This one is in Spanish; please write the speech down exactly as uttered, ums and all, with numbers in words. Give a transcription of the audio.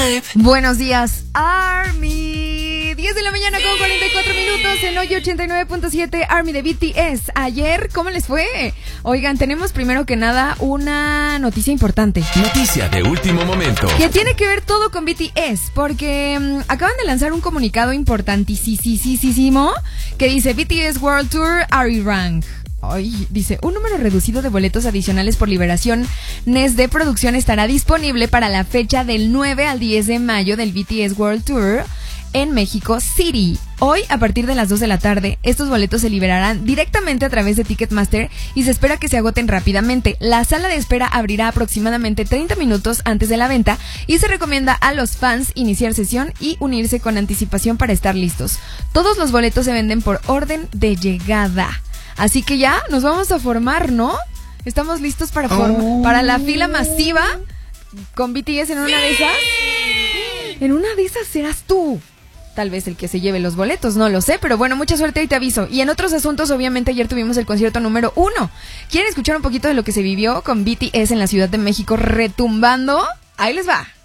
Vibe. Buenos días, Army. diez de la mañana con cuarenta y cuatro minutos en hoy ochenta y nueve punto siete, Army de B T S. Ayer, ¿cómo les fue? Oigan, tenemos primero que nada una noticia importante. Noticia de último momento. Que tiene que ver todo con B T S, porque um, acaban de lanzar un comunicado importantísimo que dice B T S World Tour Arirang. Ay, dice, un número reducido de boletos adicionales por liberación N E S de producción estará disponible para la fecha del nueve al diez de mayo del B T S World Tour en México City. Hoy, a partir de las dos de la tarde, estos boletos se liberarán directamente a través de Ticketmaster y se espera que se agoten rápidamente. La sala de espera abrirá aproximadamente treinta minutos antes de la venta y se recomienda a los fans iniciar sesión y unirse con anticipación para estar listos. Todos los boletos se venden por orden de llegada. Así que ya nos vamos a formar, ¿no? Estamos listos para, form- oh. para la fila masiva con B T S en una de esas. En una de esas serás tú. Tal vez el que se lleve los boletos, no lo sé, pero bueno, mucha suerte y te aviso. Y en otros asuntos, obviamente ayer tuvimos el concierto número uno. ¿Quieren escuchar un poquito de lo que se vivió con B T S en la Ciudad de México retumbando? Ahí les va.